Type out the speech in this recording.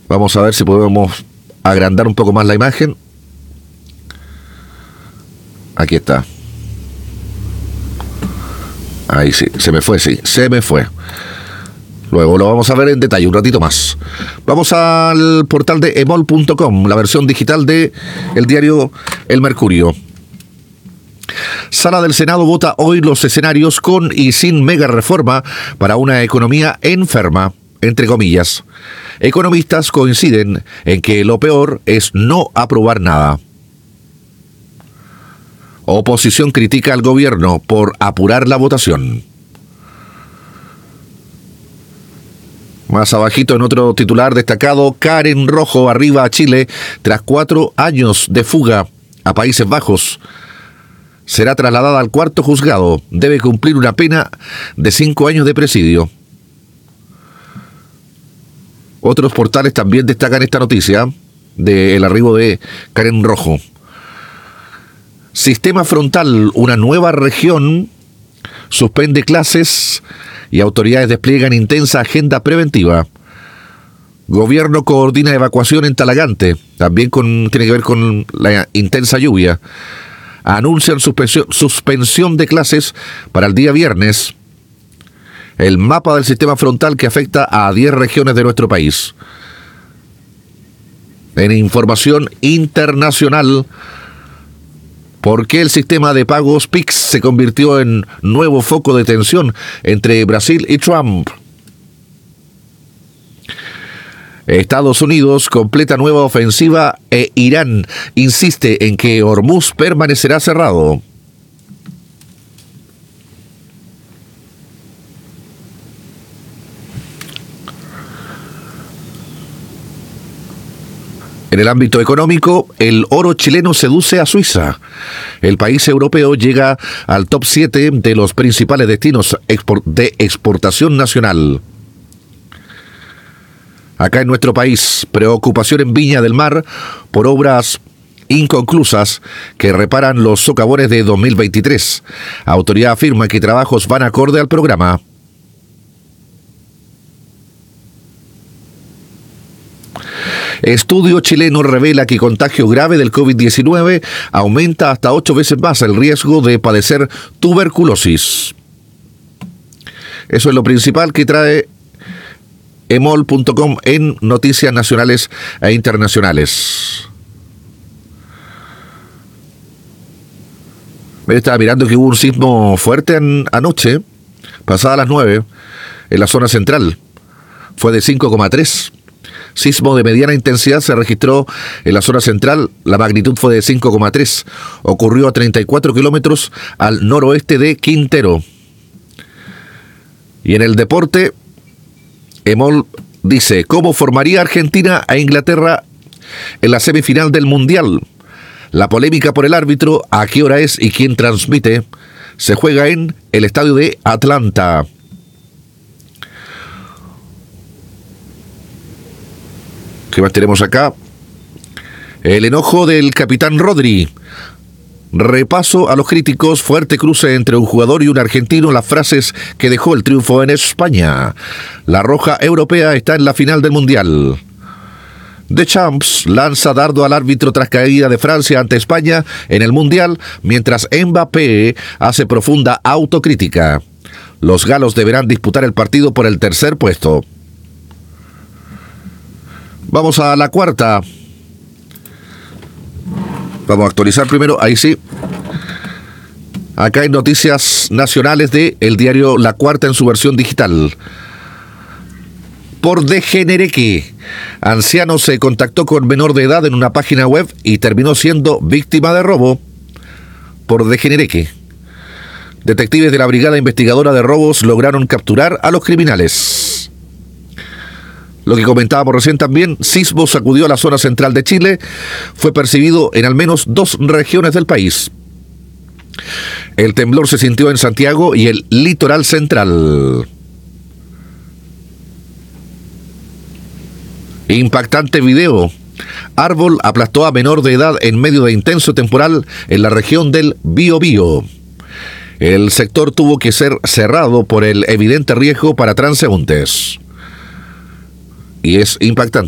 Vamos a ver si podemos agrandar un poco más la imagen. Aquí está. Ahí sí, se me fue. Luego lo vamos a ver en detalle un ratito más. Vamos al portal de emol.com, la versión digital de el diario El Mercurio. Sala del Senado vota hoy los escenarios con y sin mega reforma para una economía enferma, entre comillas. Economistas coinciden en que lo peor es no aprobar nada. Oposición critica al gobierno por apurar la votación. Más abajito, en otro titular destacado, Karen Rojo arriba a Chile tras 4 años de fuga a Países Bajos. Será trasladada al cuarto juzgado. Debe cumplir una pena de 5 años de presidio. Otros portales también destacan esta noticia del arribo de Karen Rojo. Sistema Frontal, una nueva región, suspende clases y autoridades despliegan intensa agenda preventiva. Gobierno coordina evacuación en Talagante, también tiene que ver con la intensa lluvia. Anuncian suspensión de clases para el día viernes. El mapa del sistema frontal que afecta a 10 regiones de nuestro país. En información internacional, ¿por qué el sistema de pagos PIX se convirtió en nuevo foco de tensión entre Brasil y Trump? Estados Unidos completa nueva ofensiva e Irán insiste en que Hormuz permanecerá cerrado. En el ámbito económico, el oro chileno seduce a Suiza. El país europeo llega al top 7 de los principales destinos de exportación nacional. Acá en nuestro país, preocupación en Viña del Mar por obras inconclusas que reparan los socavones de 2023. Autoridad afirma que trabajos van acorde al programa. Estudio chileno revela que contagio grave del COVID-19 aumenta hasta 8 veces más el riesgo de padecer tuberculosis. Eso es lo principal que trae emol.com en noticias nacionales e internacionales. Me estaba mirando que hubo un sismo fuerte anoche, pasada las 9, en la zona central. Fue de 5,3. Sismo de mediana intensidad se registró en la zona central. La magnitud fue de 5,3. Ocurrió a 34 kilómetros al noroeste de Quintero. Y en el deporte, Emol dice, ¿cómo formaría Argentina a Inglaterra en la semifinal del Mundial? La polémica por el árbitro, a qué hora es y quién transmite, se juega en el estadio de Atlanta. ¿Qué más tenemos acá? El enojo del capitán Rodri. Repaso a los críticos, fuerte cruce entre un jugador y un argentino, las frases que dejó el triunfo en España. La roja europea está en la final del Mundial. Deschamps lanza dardo al árbitro tras caída de Francia ante España en el Mundial, mientras Mbappé hace profunda autocrítica. Los galos deberán disputar el partido por el tercer puesto. Vamos a la cuarta. Vamos a actualizar primero, ahí sí. Acá hay noticias nacionales de el diario La Cuarta en su versión digital. Por degenereque, anciano se contactó con menor de edad en una página web y terminó siendo víctima de robo. Por degenereque. Detectives de la Brigada Investigadora de Robos lograron capturar a los criminales. Lo que comentábamos recién también, sismo sacudió a la zona central de Chile, fue percibido en al menos 2 regiones del país. El temblor se sintió en Santiago y el litoral central. Impactante video. Árbol aplastó a menor de edad en medio de intenso temporal en la región del Biobío. El sector tuvo que ser cerrado por el evidente riesgo para transeúntes. Y es impactante.